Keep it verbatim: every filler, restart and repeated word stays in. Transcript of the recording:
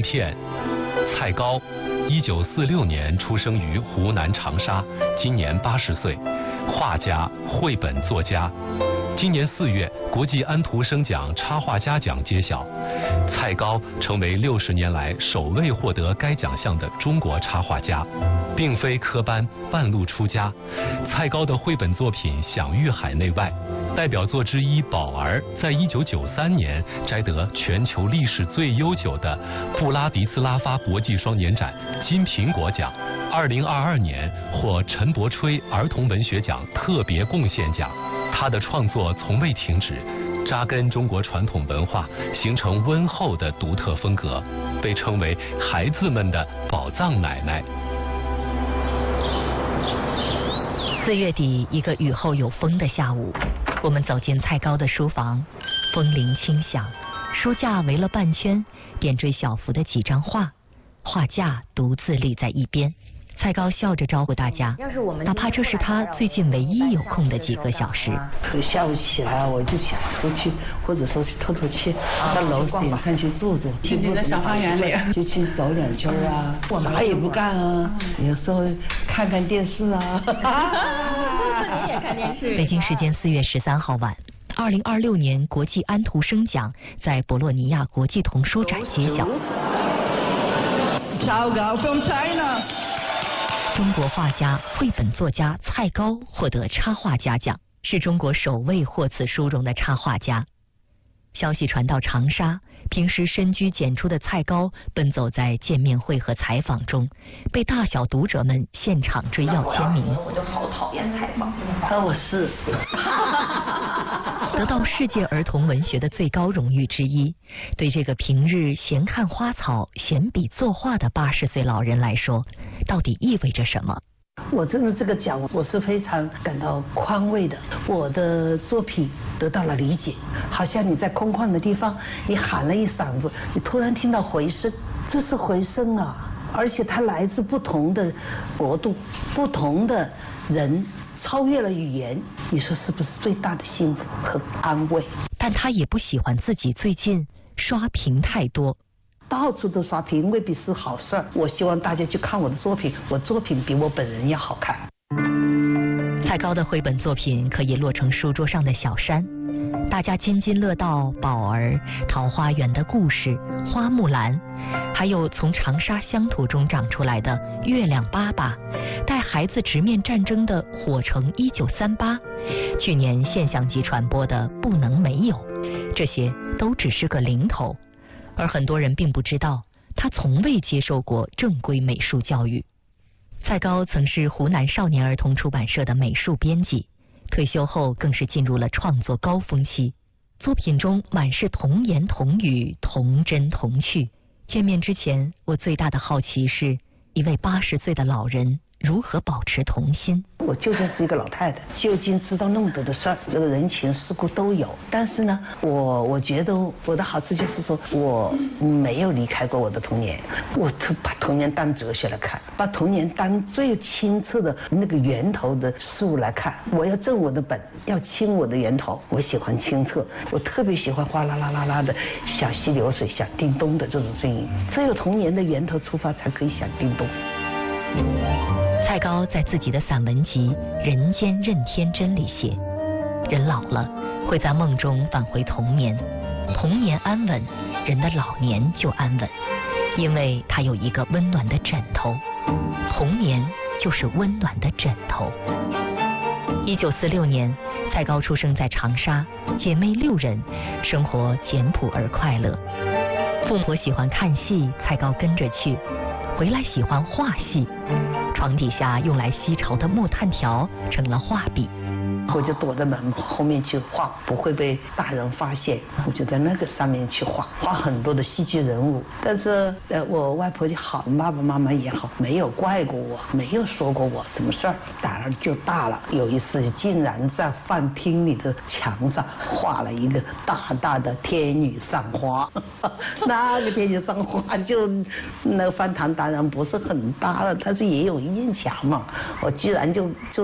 片。蔡高，一九四六年出生于湖南长沙，今年八十岁，画家、绘本作家。今年四月，国际安徒生奖插画家奖揭晓，蔡高成为六十年来首位获得该奖项的中国插画家，并非科班，半路出家。蔡高的绘本作品享誉海内外，代表作之一《宝儿》在一九九三年摘得全球历史最悠久的布拉迪斯拉发国际双年展金苹果奖，二零二二年获陈伯吹儿童文学奖特别贡献奖。他的创作从未停止，扎根中国传统文化，形成温厚的独特风格，被称为孩子们的宝藏奶奶。 四月底，一个雨后有风的下午，我们走进蔡高的书房，风铃轻响，书架围了半圈，点缀小幅的几张画，画架独自立在一边。蔡高笑着招呼大家，哪怕这是他最近唯一有空的几个小时。 下午起来我就想出去，或者说去透透气，到楼顶上去坐坐， 就在小花园里， 就去走两圈啊，啥也不干啊，有时候看看电视啊。 你也看电视。北京时间四月十三号晚，二零二六年国际安徒生奖在博洛尼亚国际童书展揭晓。 from China。 中国画家、绘本作家蔡高获得插画家奖，是中国首位获此殊荣的插画家。消息传到长沙，平时深居简出的蔡高奔走在见面会和采访中，被大小读者们现场追要签名。 我就好讨厌采访。 啊，我是。 得到世界儿童文学的最高荣誉之一，对这个平日闲看花草、闲笔作画的八十岁老人来说，到底意味着什么？ 我真的这个奖，我是非常感到宽慰的。我的作品得到了理解，好像你在空旷的地方，你喊了一嗓子，你突然听到回声，这是回声啊！而且它来自不同的国度，不同的人，超越了语言，你说是不是最大的幸福和安慰？ 但他也不喜欢自己最近刷屏太多。 到处都刷屏未必是好事儿，我希望大家去看我的作品，我作品比我本人要好看。 蔡高的绘本作品可以落成书桌上的小山，大家津津乐道宝儿、桃花源的故事、花木兰，还有从长沙乡土中长出来的月亮爸爸，带孩子直面战争的火城一九三八，去年现象级传播的不能没有，这些都只是个零头。而很多人并不知道，他从未接受过正规美术教育。蔡高曾是湖南少年儿童出版社的美术编辑，退休后更是进入了创作高峰期，作品中满是童言童语、童真童趣。见面之前，我最大的好奇是，一位八十岁的老人如何保持童心。 我究竟是一个老太太，究竟知道那么多的事儿，这个人情世故都有。但是呢，我我觉得我的好处就是说，我没有离开过我的童年，我把童年当哲学来看，把童年当最清澈的那个源头的事物来看。我要正我的本，要清我的源头。我喜欢清澈，我特别喜欢哗啦啦啦啦的小溪流水响叮咚的这种声音。只有童年的源头出发，才可以响叮咚。 蔡高在自己的散文集《人间任天真》里写，人老了会在梦中返回童年，童年安稳，人的老年就安稳，因为他有一个温暖的枕头，童年就是温暖的枕头。一九四六年，蔡高出生在长沙，姐妹六人，生活简朴而快乐。父母喜欢看戏，蔡高跟着去，回来喜欢画戏，床底下用来吸潮的木炭条成了画笔， 我就躲在门后面去画，不会被大人发现。我就在那个上面去画，画很多的戏剧人物。但是呃，我外婆也好，爸爸妈妈也好，没有怪过我，没有说过我什么事儿，胆儿就大了。有一次竟然在饭厅里的墙上画了一个大大的天女散花，那个天女散花就那个饭堂当然不是很大了，但是也有一面墙嘛，我居然就就